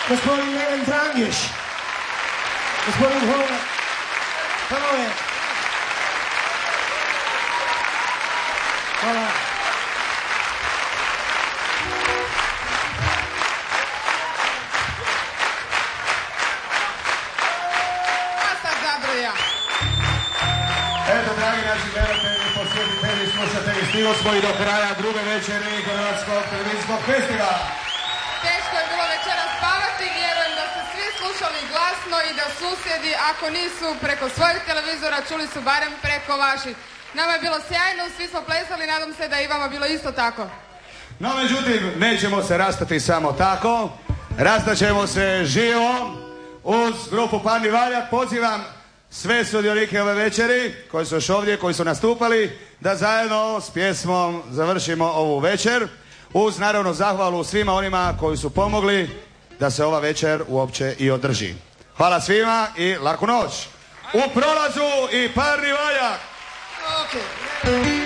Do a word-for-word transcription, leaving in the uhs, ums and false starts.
Gospodin Milan Trangiš. Gospodin Hova. Hvala. Hvala. Eto, dragi naši gledatelji, posjetitelji, slušatelji, stigo smo i do kraja druge večeri Hrvatskog televizijskog festivala. Teško je bilo večeras spavati, vjerujem da ste svi slušali glasno i da susjedi, ako nisu preko svojih televizora, čuli su barem preko vaših. Nama je bilo sjajno, svi smo plesali, nadam se da i vama bilo isto tako. No, međutim, nećemo se rastati samo tako. Rastaćemo se živo uz grupu Parni Valjak. Pozivam sve sudionike ove večeri koji su još ovdje, koji su nastupali, da zajedno s pjesmom završimo ovu večer, uz naravno zahvalu svima onima koji su pomogli da se ova večer uopće i održi. Hvala svima i laku noć. U prolazu i Parni Valjak. Okay.